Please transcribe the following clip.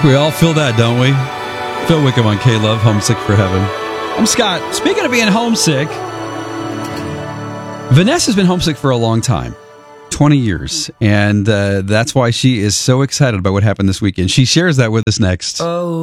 We all feel that, don't we? Phil Wickham on K-Love, Homesick for Heaven. I'm Scott. Speaking of being homesick, Vanessa's been homesick for a long time. 20 years. And that's why she is so excited about what happened this weekend. She shares that with us next. Oh.